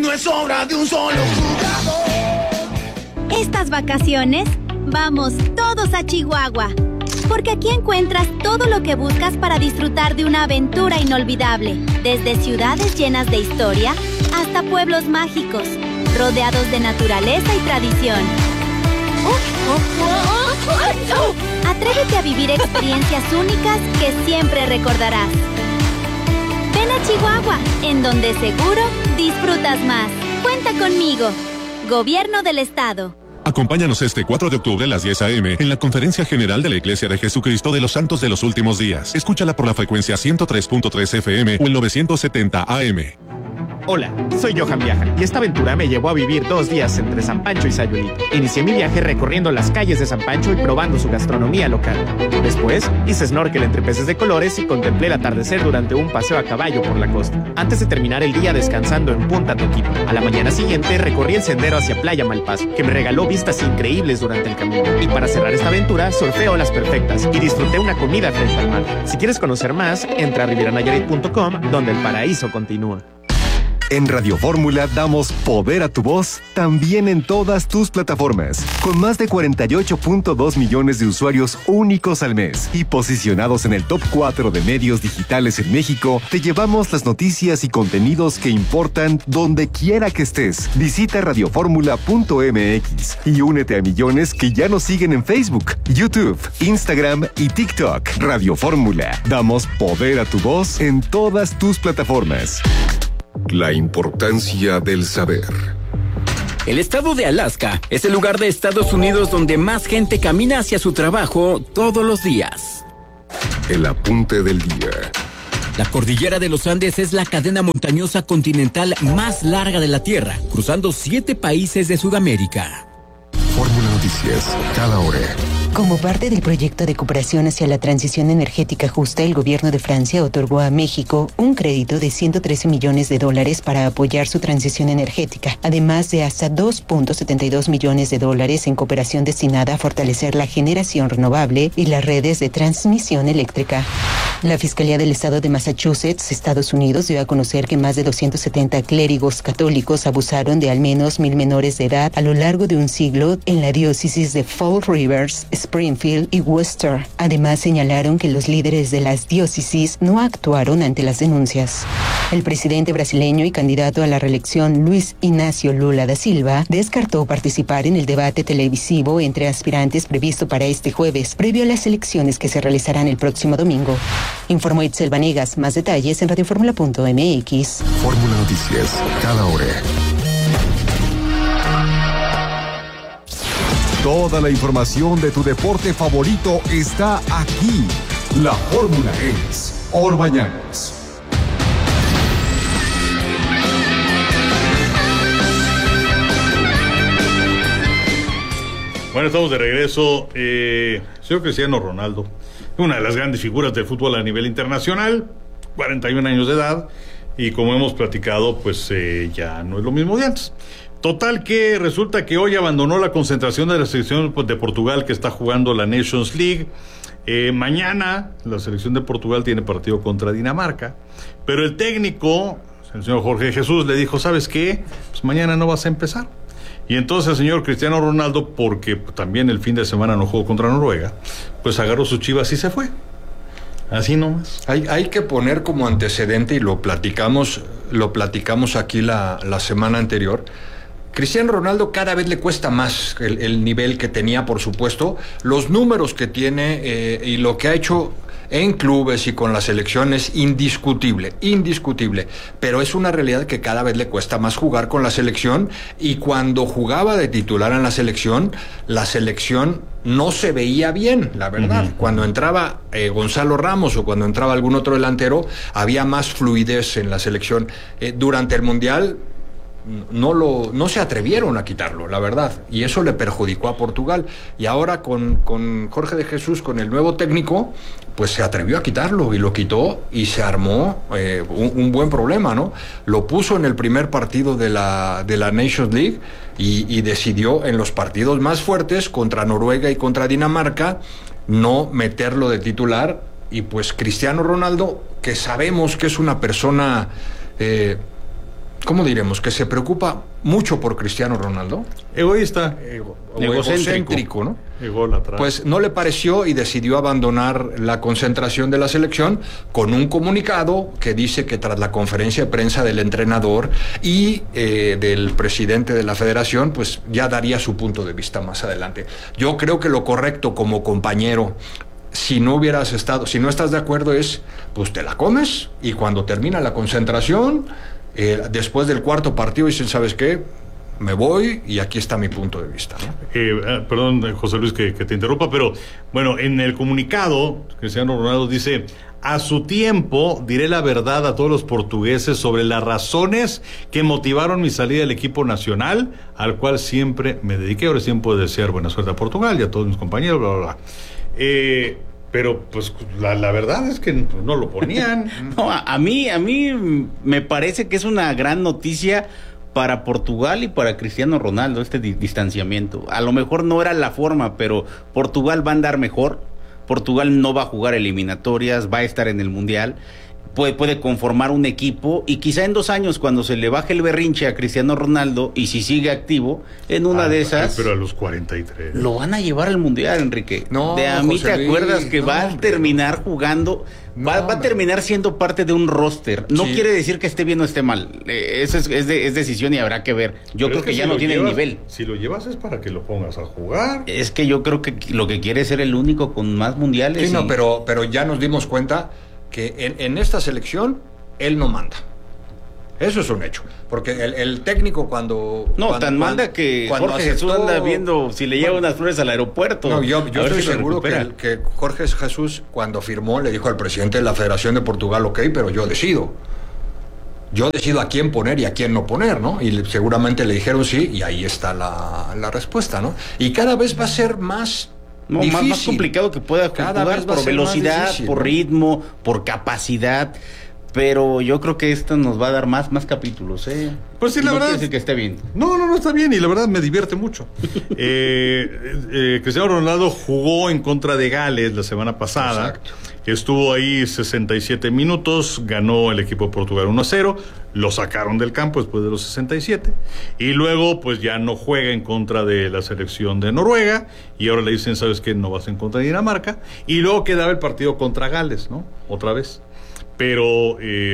no es obra de un solo jugador. Estas vacaciones, vamos todos a Chihuahua. Porque aquí encuentras todo lo que buscas para disfrutar de una aventura inolvidable. Desde ciudades llenas de historia hasta pueblos mágicos, rodeados de naturaleza y tradición. Atrévete a vivir experiencias únicas que siempre recordarás. Ven a Chihuahua, en donde seguro disfrutas más. Cuenta conmigo. Gobierno del Estado. Acompáñanos este 4 de octubre a las 10 a.m. en la Conferencia General de la Iglesia de Jesucristo de los Santos de los Últimos Días. Escúchala por la frecuencia 103.3 FM o el 970 AM. Hola, soy Johan Viaja y esta aventura me llevó a vivir 2 días entre San Pancho y Sayulito. Inicié mi viaje recorriendo las calles de San Pancho y probando su gastronomía local. Después, hice snorkel entre peces de colores y contemplé el atardecer durante un paseo a caballo por la costa. Antes de terminar el día descansando en Punta Toquito. A la mañana siguiente recorrí el sendero hacia Playa Malpaso, que me regaló vistas increíbles durante el camino. Y para cerrar esta aventura, surfé olas perfectas y disfruté una comida frente al mar. Si quieres conocer más, entra a rivieranayarit.com, donde el paraíso continúa. En Radio Fórmula damos poder a tu voz también en todas tus plataformas. Con más de 48.2 millones de usuarios únicos al mes y posicionados en el top 4 de medios digitales en México, te llevamos las noticias y contenidos que importan donde quiera que estés. Visita radioformula.mx y únete a millones que ya nos siguen en Facebook, YouTube, Instagram y TikTok. Radio Fórmula. Damos poder a tu voz en todas tus plataformas. La importancia del saber. El estado de Alaska es el lugar de Estados Unidos donde más gente camina hacia su trabajo todos los días. El apunte del día. La cordillera de los Andes es la cadena montañosa continental más larga de la Tierra, cruzando 7 países de Sudamérica. Fórmula Noticias, cada hora. Como parte del proyecto de cooperación hacia la transición energética justa, el gobierno de Francia otorgó a México un crédito de $113 millones para apoyar su transición energética, además de hasta $2.72 millones en cooperación destinada a fortalecer la generación renovable y las redes de transmisión eléctrica. La Fiscalía del Estado de Massachusetts, Estados Unidos, dio a conocer que más de 270 clérigos católicos abusaron de al menos 1,000 menores de edad a lo largo de un siglo en la diócesis de Fall Rivers, Springfield y Worcester. Además, señalaron que los líderes de las diócesis no actuaron ante las denuncias. El presidente brasileño y candidato a la reelección, Luis Inácio Lula da Silva, descartó participar en el debate televisivo entre aspirantes previsto para este jueves, previo a las elecciones que se realizarán el próximo domingo. Informó Itzel Vanegas. Más detalles en radioformula.mx. Fórmula Noticias, cada hora. Toda la información de tu deporte favorito está aquí. La fórmula es Orbañanos. Bueno, estamos de regreso. Señor Cristiano Ronaldo, una de las grandes figuras del fútbol a nivel internacional, 41 años de edad, y como hemos platicado, pues ya no es lo mismo de antes. Total que resulta que hoy abandonó la concentración de la selección de Portugal que está jugando la Nations League. Mañana la selección de Portugal tiene partido contra Dinamarca, pero el técnico, el señor Jorge Jesús, le dijo, ¿sabes qué? Pues mañana no vas a empezar. Y entonces el señor Cristiano Ronaldo, porque también el fin de semana no jugó contra Noruega, pues agarró sus chivas y se fue. Así nomás. Hay que poner como antecedente, y lo platicamos aquí la semana anterior. Cristiano Ronaldo cada vez le cuesta más el nivel que tenía, por supuesto, los números que tiene y lo que ha hecho en clubes y con la selección es indiscutible, pero es una realidad que cada vez le cuesta más jugar con la selección, y cuando jugaba de titular en la selección no se veía bien, la verdad. Uh-huh. Cuando entraba Gonzalo Ramos o cuando entraba algún otro delantero, había más fluidez en la selección. Durante el Mundial no se atrevieron a quitarlo, la verdad, y eso le perjudicó a Portugal. Y ahora con Jorge de Jesús, con el nuevo técnico, pues se atrevió a quitarlo, y lo quitó, y se armó un buen problema, ¿no? Lo puso en el primer partido de la Nations League y decidió en los partidos más fuertes, contra Noruega y contra Dinamarca, no meterlo de titular. Y pues Cristiano Ronaldo, que sabemos que es una persona ¿cómo diremos? Que se preocupa mucho por Cristiano Ronaldo. Egoísta. Egocéntrico, ¿no? Ególatra. Pues no le pareció y decidió abandonar la concentración de la selección con un comunicado que dice que tras la conferencia de prensa del entrenador y del presidente de la federación, pues ya daría su punto de vista más adelante. Yo creo que lo correcto como compañero, si no estás de acuerdo, es pues te la comes y cuando termina la concentración, después del cuarto partido dicen, ¿sabes qué? Me voy y aquí está mi punto de vista, ¿no? Perdón, José Luis, que te interrumpa, pero bueno, en el comunicado, Cristiano Ronaldo dice: a su tiempo diré la verdad a todos los portugueses sobre las razones que motivaron mi salida del equipo nacional, al cual siempre me dediqué. Ahora sí puedo desear buena suerte a Portugal y a todos mis compañeros, bla, bla, bla. Pero pues la verdad es que no lo ponían. No, a mí me parece que es una gran noticia para Portugal y para Cristiano Ronaldo este distanciamiento. A lo mejor no era la forma, pero Portugal va a andar mejor. Portugal no va a jugar eliminatorias, va a estar en el Mundial. Puede conformar un equipo y quizá en 2 años, cuando se le baje el berrinche a Cristiano Ronaldo y si sigue activo, en una de esas... Pero a los 43... Lo van a llevar al Mundial, Enrique. No, de a mí José te acuerdas que va a terminar jugando... Va a terminar siendo parte de un roster. No quiere decir que esté bien o esté mal. Eso es decisión y habrá que ver. Yo creo que ya no tiene el nivel. Si lo llevas es para que lo pongas a jugar. Es que yo creo que lo que quiere es ser el único con más mundiales. Sí, no, pero ya nos dimos cuenta que en esta selección él no manda. Eso es un hecho. Porque el técnico manda que Jorge Jesús anda viendo si le lleva unas flores al aeropuerto. No, yo estoy seguro que Jorge Jesús, cuando firmó, le dijo al presidente de la Federación de Portugal, ok, pero yo decido. Yo decido a quién poner y a quién no poner, ¿no? Y seguramente le dijeron sí, y ahí está la respuesta, ¿no? Y cada vez va a ser más... más complicado que pueda jugar por velocidad, por ritmo, por capacidad. Pero yo creo que esto nos va a dar más capítulos, ¿eh? Pues sí, la verdad. No quiere decir que esté bien. No está bien, y la verdad me divierte mucho. Cristiano Ronaldo jugó en contra de Gales la semana pasada. Exacto. Estuvo ahí 67 minutos, ganó el equipo de Portugal 1-0, lo sacaron del campo después de los 67, y luego pues ya no juega en contra de la selección de Noruega, y ahora le dicen, ¿sabes qué? No vas en contra de Dinamarca, y luego quedaba el partido contra Gales, ¿no? Otra vez. Pero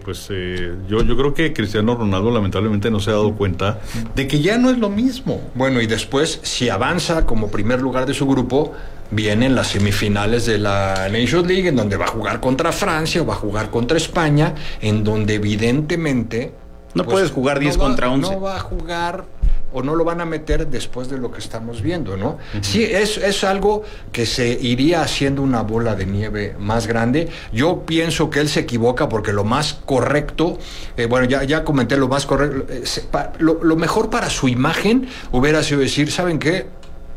yo creo que Cristiano Ronaldo lamentablemente no se ha dado cuenta de que ya no es lo mismo. Bueno, y después, si avanza como primer lugar de su grupo, vienen las semifinales de la Nations League, en donde va a jugar contra Francia o va a jugar contra España, en donde evidentemente... No puedes jugar 10 contra 11. No va a jugar o no lo van a meter después de lo que estamos viendo, ¿no? Uh-huh. Sí, es algo que se iría haciendo una bola de nieve más grande. Yo pienso que él se equivoca porque lo más correcto, ya comenté lo más correcto, lo mejor para su imagen hubiera sido decir, ¿saben qué?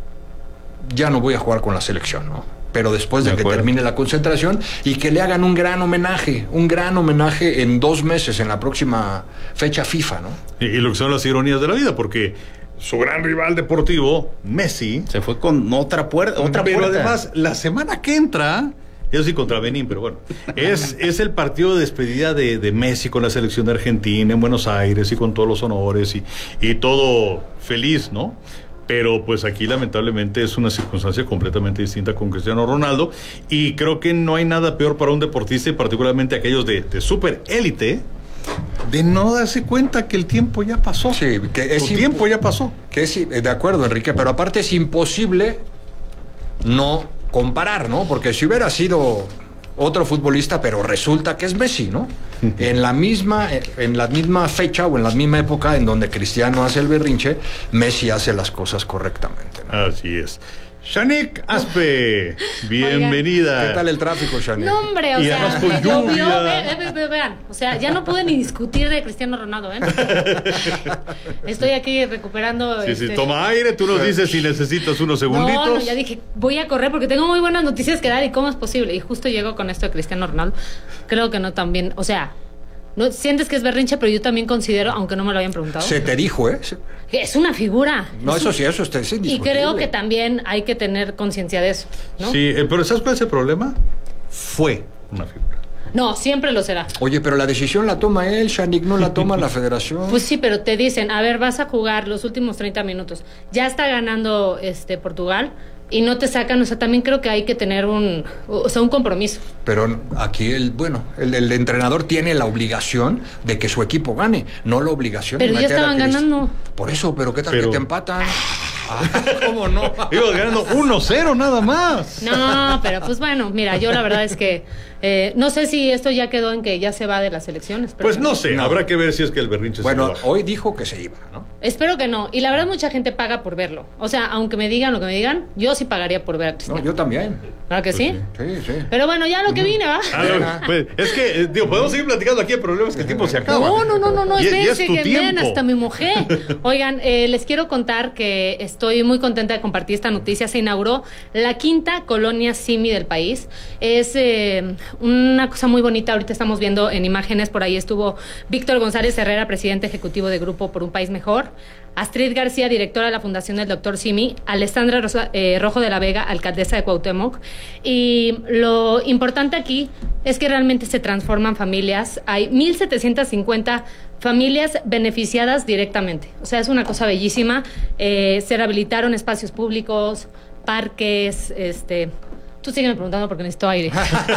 Ya no voy a jugar con la selección, ¿no? Pero después de que termine la concentración y que le hagan un gran homenaje en 2 meses, en la próxima fecha FIFA, ¿no? Y lo que son las ironías de la vida, porque su gran rival deportivo, Messi, se fue con otra puerta. Pero además, la semana que entra, eso sí contra Benín, pero bueno, es el partido de despedida de Messi con la selección de Argentina en Buenos Aires y con todos los honores y todo feliz, ¿no? Pero pues aquí lamentablemente es una circunstancia completamente distinta con Cristiano Ronaldo, y creo que no hay nada peor para un deportista, y particularmente aquellos de super élite, de no darse cuenta que el tiempo ya pasó. Sí, que el tiempo ya pasó. Que es, de acuerdo, Enrique, pero aparte es imposible no comparar, ¿no? Porque si hubiera sido otro futbolista, pero resulta que es Messi, ¿no? En la misma fecha o en la misma época en donde Cristiano hace el berrinche, Messi hace las cosas correctamente, ¿no? Así es. Shanique Aspe, bienvenida. Oigan, ¿qué tal el tráfico, Shanique? No, hombre, o y sea, con lluvia. Vean, o sea, ya no pude ni discutir de Cristiano Ronaldo, ¿eh? Estoy aquí recuperando. Sí, toma aire, tú nos dices si necesitas unos segunditos. No, ya dije, voy a correr porque tengo muy buenas noticias que dar y cómo es posible. Y justo llego con esto de Cristiano Ronaldo. Creo que no también, o sea, no sientes que es berrinche, pero yo también considero, aunque no me lo habían preguntado. Se te dijo, ¿eh? Es una figura. No, eso sí, eso es indiscutible. Y creo que también hay que tener conciencia de eso, ¿no? Sí, pero ¿sabes cuál es el problema? Fue una figura. No, siempre lo será. Oye, pero la decisión la toma él, Shanik, no la toma la federación. Pues sí, pero te dicen, a ver, vas a jugar los últimos 30 minutos. Ya está ganando Portugal y no te sacan, o sea, también creo que hay que tener un compromiso. Pero aquí el entrenador tiene la obligación de que su equipo gane, no la obligación pero de ya estaban ganando. Por eso, pero ¿qué tal que te empatan? ¿Cómo no? Ibas ganando 1-0 nada más. No, pero pues bueno, mira, yo la verdad es que no sé si esto ya quedó en que ya se va de las elecciones. Pues no sé, habrá que ver si es que el berrinche se va. Bueno, hoy dijo que se iba, ¿no? Espero que no. Y la verdad mucha gente paga por verlo. O sea, aunque me digan lo que me digan, yo sí pagaría por ver a Cristiano. No, yo también. ¿Verdad que sí? Sí. Pero bueno, ya lo que vine, ¿va? Pues, es que, podemos seguir platicando aquí, el problema es que el tiempo se acaba. No, espérense que tiempo. ven hasta mi mujer. Oigan, les quiero contar que estoy muy contenta de compartir esta noticia. Se inauguró la 5ª colonia Simi del país. Es una cosa muy bonita. Ahorita estamos viendo en imágenes, por ahí estuvo Víctor González Herrera, presidente ejecutivo de Grupo por un País Mejor, Astrid García, directora de la Fundación del Dr. Simi, Alessandra Rojo de la Vega, alcaldesa de Cuauhtémoc. Y lo importante aquí es que realmente se transforman familias. Hay 1,750 familias beneficiadas directamente. O sea, es una cosa bellísima. Se rehabilitaron espacios públicos, parques, Tú sígueme preguntando porque necesito aire.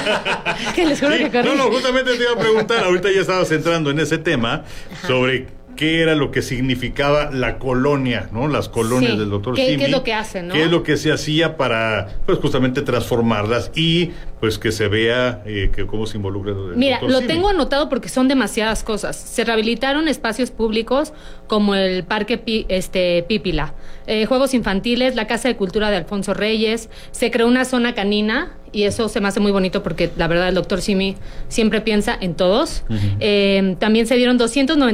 Que les juro que corrí. No, justamente te iba a preguntar, ahorita ya estabas entrando en ese tema, sobre qué era lo que significaba la colonia, ¿no? Las colonias del Dr. Simi. ¿Qué es lo que hacen, no? ¿Qué es lo que se hacía para, pues, justamente transformarlas y, pues, que se vea que cómo se involucra el Dr. Mira, lo Simi? tengo anotado porque son demasiadas cosas. Se rehabilitaron espacios públicos como el Parque Pípila, juegos infantiles, la Casa de Cultura de Alfonso Reyes, se creó una zona canina y eso se me hace muy bonito porque la verdad el Dr. Simi siempre piensa en todos. También se dieron 290